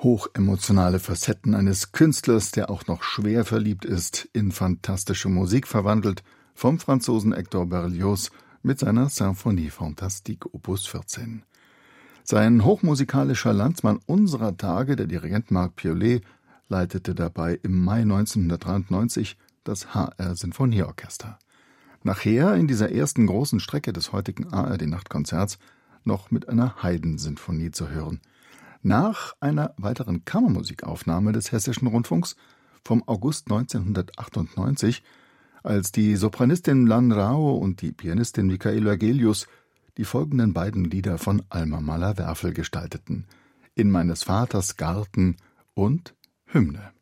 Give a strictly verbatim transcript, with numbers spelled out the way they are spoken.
Hochemotionale Facetten eines Künstlers, der auch noch schwer verliebt ist, in fantastische Musik verwandelt, vom Franzosen Hector Berlioz mit seiner Symphonie Fantastique Opus vierzehn. Sein hochmusikalischer Landsmann unserer Tage, der Dirigent Marc Piollet, leitete dabei im Mai neunzehnhundertdreiundneunzig das H R-Sinfonieorchester. Nachher in dieser ersten großen Strecke des heutigen A R D-Nachtkonzerts noch mit einer Haydn-Sinfonie zu hören. Nach einer weiteren Kammermusikaufnahme des Hessischen Rundfunks vom August neunzehnhundertachtundneunzig, als die Sopranistin Lan Rao und die Pianistin Michaela Gelius die folgenden beiden Lieder von Alma Mahler-Werfel gestalteten: In meines Vaters Garten und Hymne.